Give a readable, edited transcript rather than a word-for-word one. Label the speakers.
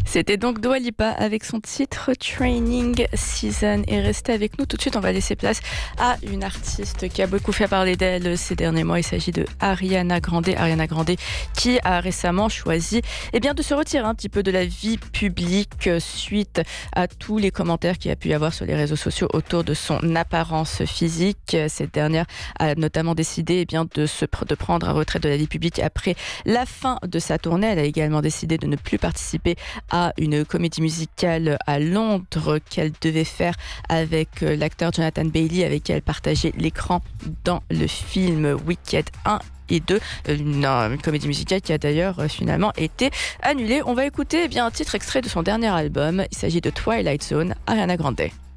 Speaker 1: C'était donc Dua Lipa avec son titre Training Season. Et restez avec nous tout de suite, on va laisser place à une artiste qui a beaucoup fait parler d'elle ces derniers mois. Il s'agit de Ariana Grande. Ariana Grande qui a récemment choisi de se retirer un petit peu de la vie publique suite à tous les commentaires qu'il y a pu y avoir sur les réseaux sociaux autour de son apparence physique. Cette dernière a notamment décidé de prendre un retrait de la vie publique après la fin de sa tournée. Elle a également décidé de ne plus participer à une comédie musicale à Londres qu'elle devait faire avec l'acteur Jonathan Bailey, avec qui elle partageait l'écran dans le film Wicked 1 et 2, une comédie musicale qui a d'ailleurs finalement été annulée. On va écouter un titre extrait de son dernier album. Il s'agit de Twilight Zone, Ariana Grande.